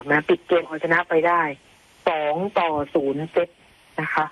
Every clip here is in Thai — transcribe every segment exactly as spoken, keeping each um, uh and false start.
นะปิดเกมเอาชนะไปได้สองต่อศูนย์เซตนะคะ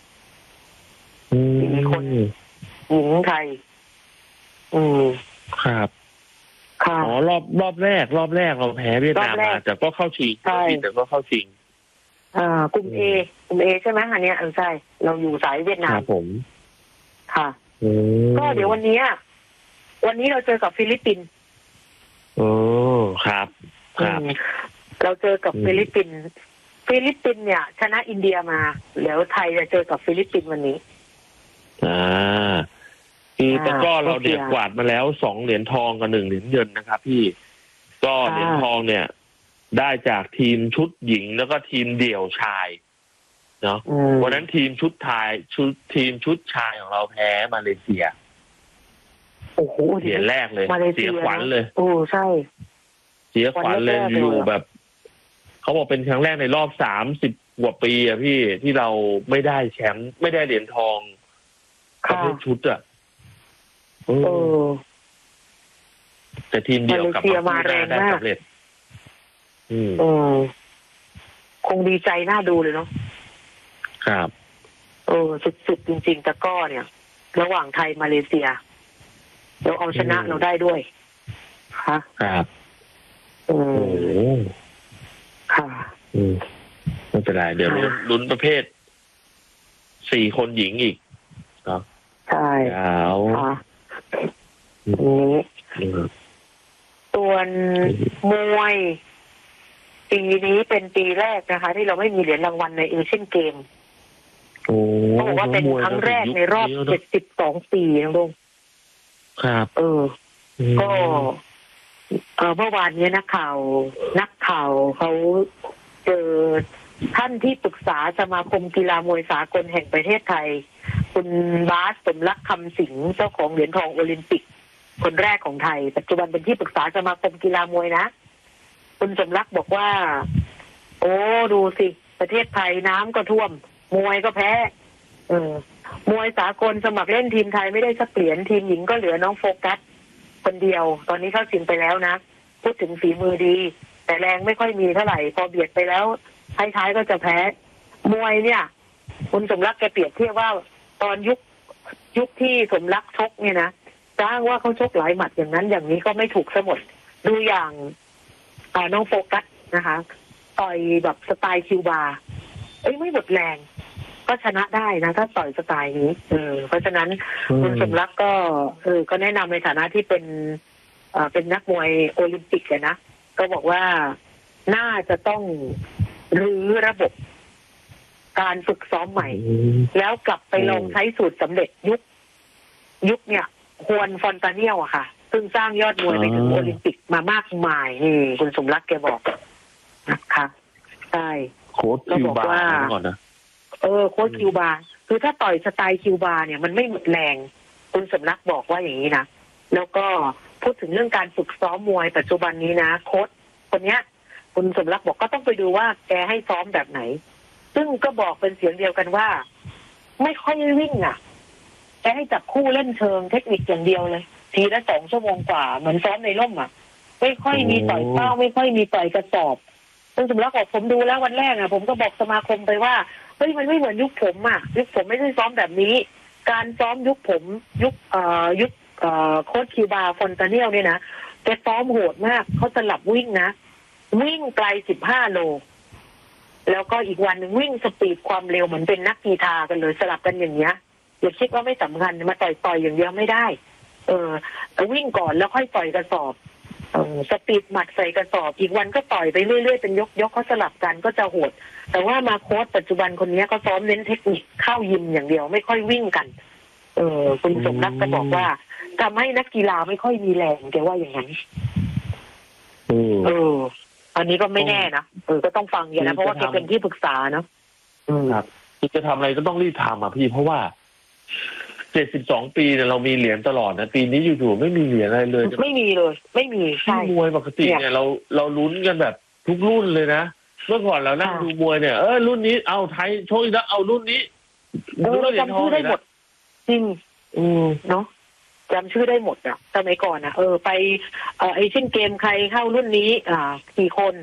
สี่คนหญิงไทยอืมครับค่ะอ๋อรอบรอบแรกรอบแรกเราแพ้เวียดนามมาแต่ก็เข้าชิงใช่แต่ก็เข้าชิงอ่ากลุ่มเอกลุ่มเอใช่ไหมอันเนี้ยเออใช่เราอยู่สายเวียดนามครับผมค่ะก็เดี๋ยววันนี้วันนี้เราเจอกับฟิลิปปินส์โอ้ครับครับเราเจอกับฟิลิปปินส์ฟิลิปปินส์เนี่ยชนะอินเดียมาแล้วไทยจะเจอกับฟิลิปปินส์วันนี้อ่าคือตะก้อเราเนี่ยกวาดมาแล้วสองเหรียญทองกับหนึ่งเหรียญเงินนะครับพี่ก็เหรียญทองเนี่ยได้จากทีมชุดหญิงแล้วก็ทีมเดี่ยวชายเนาะวันนั้นทีมชุดชายชุดทีมชุดชายของเราแพ้มาเลเซียโอ้โหเหรียญแรกเลยเสียขวัญเลยโอ้ใช่เสียขวัญเลยอยู่แบบเขาบอกเป็นครั้งแรกในรอบสามสิบกว่าปีอะพี่ที่เราไม่ได้แชมป์ไม่ได้เหรียญทองประเภทชุดอะเออแต่ทีมเดียวกับมาแรงได้สำเร็จอืมคงดีใจน่าดูเลยเนาะครับเออสุดๆจริงๆตะก้อเนี่ยระหว่างไทยมาเลเซียเราเอาชนะเราได้ด้วยค่ะครับโอ้ค่ะอืมไม่เป็นไรเดี๋ยวลุ้นประเภทสี่คนหญิงอีกเนาะใช่แล้วค่ะนี้ส่วนมวยปีนี้เป็นปีแรกนะคะที่เราไม่มีเหรียญรางวัลในเอเชียนเกมเขาบอกว่าเป็นครั้งแรกในรอบเจ็ดสิบสองปีนะลุงครับเออก็เออเมื่อวานนี้นักข่าวนักข่าวเขาเจอท่านที่ปรึกษาสมาคมกีฬามวยสากลแห่งประเทศไทยคุณบาสสมรักคำสิงห์เจ้าของเหรียญทองโอลิมปิกคนแรกของไทยปัจจุบันเป็นที่ปรึกษาสมาคมกีฬามวยนะคุณสมรักบอกว่าโอ้ดูสิประเทศไทยน้ำก็ท่วมมวยก็แพ้เออมวยสากลสมัครเล่นทีมไทยไม่ได้สักเหรียญทีมหญิงก็เหลือน้องโฟกัสคนเดียวตอนนี้เข้าชิงไปแล้วนะพูดถึงฝีมือดีแต่แรงไม่ค่อยมีเท่าไหร่พอเบียดไปแล้วท้ายๆก็จะแพ้มวยเนี่ยคุณสมรักแกเปรียบเทียบว่าตอนยุคยุคที่สมรักชกเนี่ยนะจ้างว่าเขาชกหลายหมัดอย่างนั้นอย่างนี้ก็ไม่ถูกสมดดูอย่างน้องโฟกัสนะคะต่อยแบบสไตล์คิวบาเอ้ยไม่หมดแรงก็ชนะได้นะถ้าต่อยสไตล์นี้เออเพราะฉะนั้นคุณสมรักก็เออก็แนะนำในฐานะที่เป็นเอ่อเป็นนักมวยโอลิมปิกเลยนะก็บอกว่าน่าจะต้องรื้อระบบการฝึกซ้อมใหม่แล้วกลับไปลองใช้สูตรสำเร็จยุคยุคเนี่ยฮวนฟอนตาเนียลอะค่ะซึ่งสร้างยอดมวยไปถึงโอลิมปิกมามากมายนี่คุณสมรักแกบอกนะคะใช่โค้ชคิวบาก่อนนะเออโค้ชคิวบาคือถ้าต่อยสไตล์คิวบาเนี่ยมันไม่หมดแรงคุณสมรักบอกว่าอย่างนี้นะแล้วก็พูดถึงเรื่องการฝึกซ้อมมวยปัจจุบันนี้นะโค้ชคนเนี้ยคุณสมรักบอกก็ต้องไปดูว่าแกให้ซ้อมแบบไหนซึ่งก็บอกเป็นเสียงเดียวกันว่าไม่ค่อยวิ่งอ่ะแกให้จับคู่เล่นเชิงเทคนิคอย่างเดียวเลยทีละสองชั่วโมงกว่าเหมือนซ้อมในร่มอ่ะไม่ค่อยมีต่อยเป้าไม่ค่อยมีต่อยกระสอบคุณสมรักบอกผมดูแล้ววันแรกอ่ะผมก็บอกสมาคมไปว่าเฮ้ยมันไม่เหมือนยุคผมอ่ะยุคผมไม่ได้ซ้อมแบบนี้การซ้อมยุคผมยุคเอ่อยุคเอ่อโค้ชคิวบาฟอนตาเนียลเนี่ยนะแกซ้อมโหดมากเขาสลับวิ่งนะวิ่งไกลสิบห้าโลแล้วก็อีกวันหนึ่งวิ่งสปีดความเร็วเหมือนเป็นนักกีฬากันเลยสลับกันอย่างเงี้ยอย่าคิดว่าไม่สำคัญมาต่อยต่อยอย่างเดียวไม่ได้เออวิ่งก่อนแล้วค่อยต่อยกระสอบเออสปีดหมัดใส่กระสอบอีกวันก็ต่อยไปเรื่อยๆเป็นยกยกเขาสลับกันก็จะโหดแต่ว่ามาโค้ชปัจจุบันคนนี้ก็ซ้อมเน้นเทคนิคเข้ายิมอย่างเดียวไม่ค่อยวิ่งกันเออคุณสมรักก็บอกว่าทำให้นักกีฬาไม่ค่อยมีแรงแกว่าอย่างนั้นเอออันนี้ก็ไม่แน่นะเออก็ต้องฟังอย่างนะเพราะว่าแกเป็นที่ปรึกษาเนาะครับคือจะทำอะไรก็ต้องรีบทำอ่ะพี่เพราะว่าเจ็ดสิบสองปีเนี่ยเรามีเหรียญตลอดนะปีนี้อยู่ๆไม่มีเหรียญอะไรเลยไม่มีเลยไม่มีใช่มวยปกติเนี่ยเราเราลุ้นกันแบบทุกรุ่นเลยนะเมื่อก่อนเรานั่งดูมวยเนี่ยเออรุ่นนี้เอาไทยโชยแล้วเอารุ่นนี้เออจำชื่อได้หมดจริงอืมเนาะจำชื่อได้หมดอ่ะสมัยก่อนอ่ะเออไปเออเอเชียนเกมใครเข้ารุ่นนี้อ่ากี่คน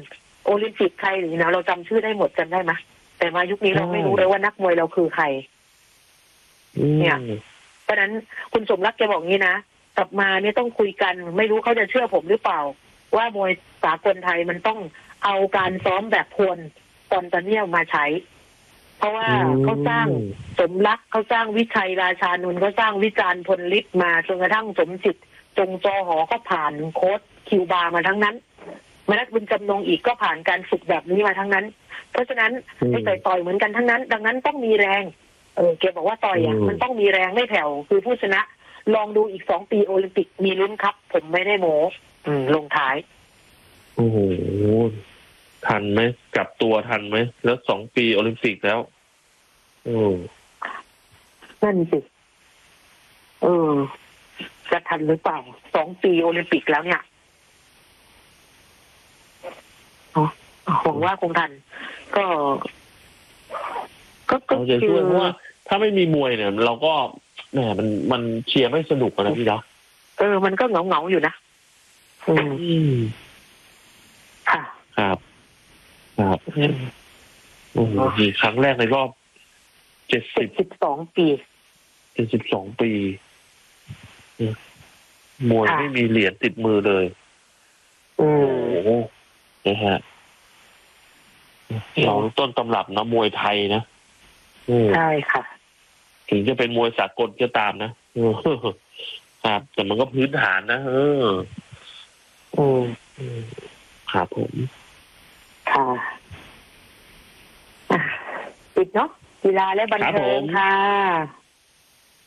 โอลิมปิกใครหรือนะเราจำชื่อได้หมดจำได้ไหมแต่มายุคนี้เราไม่รู้เลยว่านักมวยเราคือใครเนี่ย เพราะฉะนั้นคุณสมรักแกบอกงี้นะกลับมาเนี่ยต้องคุยกันไม่รู้เขาจะเชื่อผมหรือเปล่าว่ามวยสากลไทยมันต้องเอาการซ้อมแบบพวนตอนตอนนี้มาใช้ เพราะว่าเขาสร้างสมรักเขาสร้างวิชัยราชานนท์เขาสร้างวิจารณ์พลฤทธิ์มาจนกระทั่งสมจิตจงจอหอก็ผ่านโค้ชคิวบามาทั้งนั้นมานักบุญจำนงอีกก็ผ่านการฝึกแบบนี้มาทั้งนั้นเพราะฉะนั้นไอ้ต่อยต่อยเหมือนกันทั้งนั้นดังนั้นต้องมีแรงเออแกบอกว่าต่อยอ่ะมันต้องมีแรงไม่แผ่วคือผู้ชนะลองดูอีกสองปีโอลิมปิกมีลุ้นครับผมไม่ได้โม้อืมลงท้ายโอ้โหทันไหมกลับตัวทันไหมแล้วสองปีโอลิมปิกแล้วโอ้นั่นสิเออจะทันหรือเปล่าสองปีโอลิมปิกแล้วเนี่ยอ๋อหวังว่าคงทันก็ก็ก็จะช่วยเพราะว่าถ้าไม่มีมวยเนี่ยเราก็แหมมันมันเชียร์ไม่สนุกนะพี่จ๊ะเออมันก็เหงาเหงาอยู่นะอืมค่ะครับครับโอ้โหครั้งแรกในรอบเจ็ดสิบสิบสองปีเจ็ดสิบสองปีมวยไม่มีเหรียญติดมือเลยโอ้โหนะฮะเราต้นตำรับนะมวยไทยนะใช่ค่ะถึงจะเป็นมวยสากลก็ตามนะครับแต่มันก็พื้นฐานนะเอออืมครับผมค่ะปิดเนาะกีฬาและบันเทิงค่ะ